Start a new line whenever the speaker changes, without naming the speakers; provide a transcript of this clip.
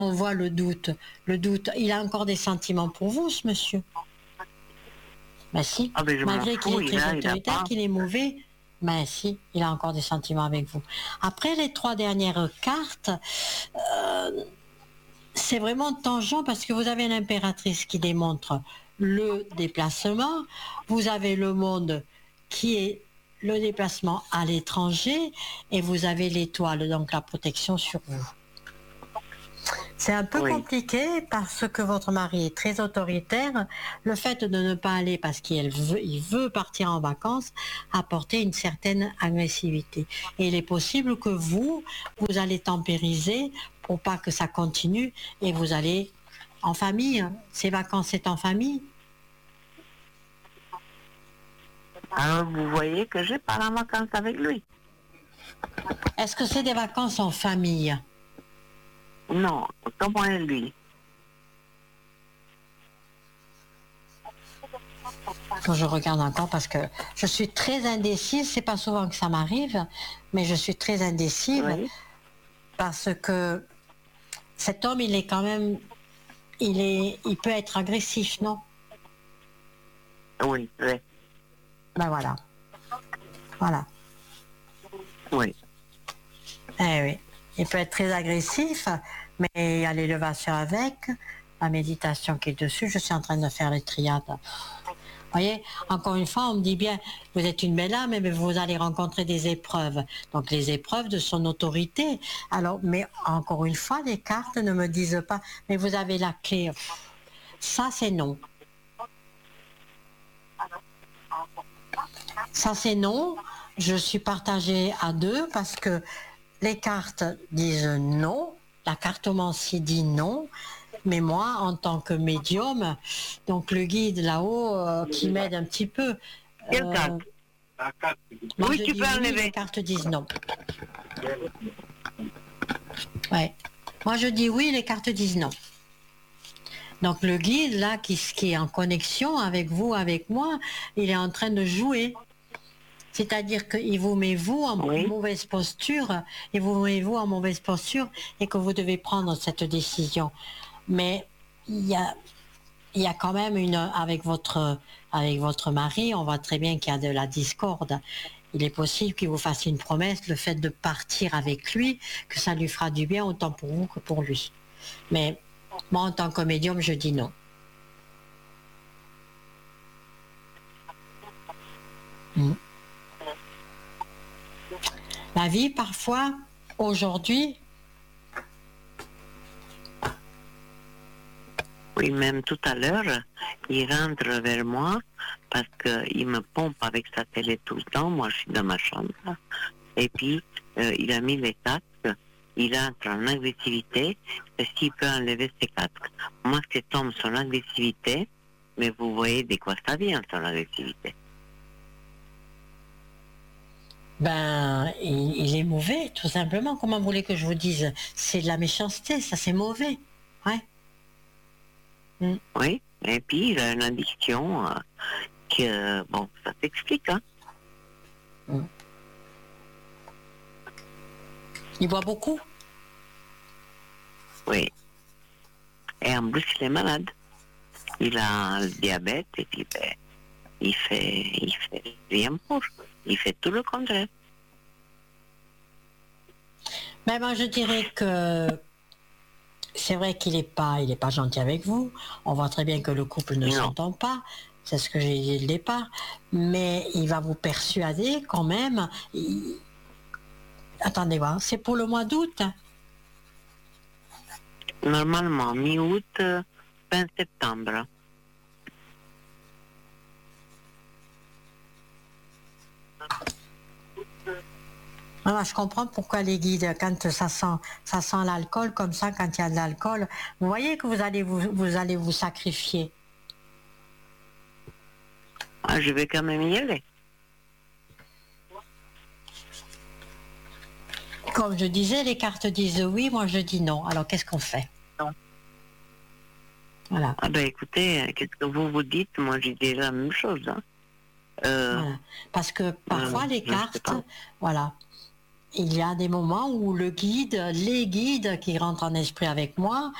on voit le doute. Le doute, il a encore des sentiments pour vous, ce monsieur. Ben si,
Ah ben je m'en
malgré qu'il
fous,
est
il
très
a
autoritaire,
pas.
qu'il est mauvais, ben si, il a encore des sentiments avec vous. Après les 3 dernières cartes, c'est vraiment tangent parce que vous avez l'impératrice qui démontre le déplacement, vous avez le monde qui est le déplacement à l'étranger et vous avez l'étoile, donc la protection sur vous. C'est un peu
Oui.
compliqué parce que votre mari est très autoritaire. Le fait de ne pas aller parce qu'il veut partir en vacances apporte une certaine agressivité. Et il est possible que vous allez tempériser pour pas que ça continue et vous allez en famille. Ces vacances, c'est en famille.
Alors vous voyez que j'ai pas la vacances avec lui.
Est-ce que c'est des vacances en famille?
Non, comme moi et lui.
Faut que je regarde encore parce que je suis très indécise. C'est pas souvent que ça m'arrive, mais je suis très indécise
Oui.
parce que cet homme, il est quand même, il peut être agressif, non?
Oui, oui.
Ben voilà, voilà.
Oui.
Eh oui, il peut être très agressif, mais il y a l'élévation avec, la méditation qui est dessus. Je suis en train de faire les triades. Vous voyez, encore une fois, on me dit bien, vous êtes une belle âme, mais vous allez rencontrer des épreuves. Donc les épreuves de son autorité. Alors, mais encore une fois, les cartes ne me disent pas, mais vous avez la clé. Ça, c'est non. Ça, c'est non. Je suis partagée à 2 parce que les cartes disent non. La cartomancie dit non. Mais moi, en tant que médium, donc le guide là-haut qui m'aide un petit peu,
Quelle carte?
moi
Oui,
je
tu
dis
peux
oui, les
enlever.
cartes disent non. Ouais. Moi je dis oui, les cartes disent non. Donc le guide là qui est en connexion avec vous, avec moi, il est en train de jouer. C'est-à-dire qu'il vous met vous en
Oui.
mauvaise posture, et vous met vous en mauvaise posture, et que vous devez prendre cette décision. Mais il y a quand même avec votre mari, on voit très bien qu'il y a de la discorde. Il est possible qu'il vous fasse une promesse, le fait de partir avec lui, que ça lui fera du bien autant pour vous que pour lui. Mais moi, en tant que médium, je dis non. Mm. La vie, parfois, aujourd'hui,
Oui, même tout à l'heure, il rentre vers moi parce qu'il me pompe avec sa télé tout le temps. Moi, je suis dans ma chambre. Et puis, il a mis les casques. Il entre en agressivité. Et s'il peut enlever ses casques. Moi, cet homme, son agressivité, mais vous voyez de quoi ça vient, son agressivité.
ben, il est mauvais, tout simplement. Comment voulez que je vous dise? C'est de la méchanceté, ça c'est mauvais. Ouais. Mm.
Oui, et puis il a une addiction que, bon, ça s'explique, hein.
Mm. Il boit beaucoup?
Oui. Et en plus, il est malade. Il a le diabète et puis, ben, il fait rien pour. Il fait tout le contraire.
Ben, moi, je dirais que c'est vrai qu'il il est pas gentil avec vous. On voit très bien que le couple ne
Non.
s'entend pas. C'est ce que j'ai dit dès le départ. Mais il va vous persuader quand même. Attendez voir, c'est pour le mois d'août?
Normalement, mi-août, fin septembre.
Ah, je comprends pourquoi les guides, quand ça sent l'alcool comme ça, quand il y a de l'alcool, vous voyez que vous allez vous sacrifier.
Ah, je vais quand même y aller.
Comme je disais, les cartes disent oui, moi je dis non. Alors qu'est-ce qu'on fait?
Non.
Voilà.
Ah ben écoutez, qu'est-ce que vous dites? Moi, j'ai dit la même chose, hein.
Voilà. Parce que parfois les
Je sais
cartes,
pas.
voilà. il y a des moments où les guides qui rentrent en esprit avec moi,